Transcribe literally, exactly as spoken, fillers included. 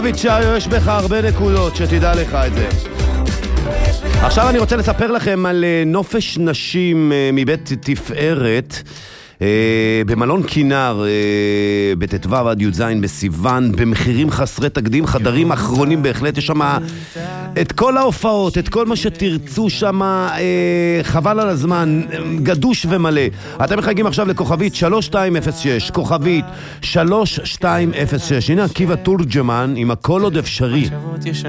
ויצ'איו, יש בך הרבה נקודות, שתדע לך את זה. עכשיו אני רוצה לספר לכם על נופש נשים מבית תפארת, במלון כינר, בתתווה ועד י"ז בסיוון, במחירים חסרי תקדים, חדרים אחרונים בהחלט, יש שם את כל ההופעות, את כל מה שתרצו שם, חבל על הזמן, גדוש ומלא. אתם מחייגים עכשיו לכוכבית שלוש שתיים אפס שש, כוכבית שלוש שתיים אפס שש. הנה עקיבא תורג'מן עם הכל עוד אפשרי.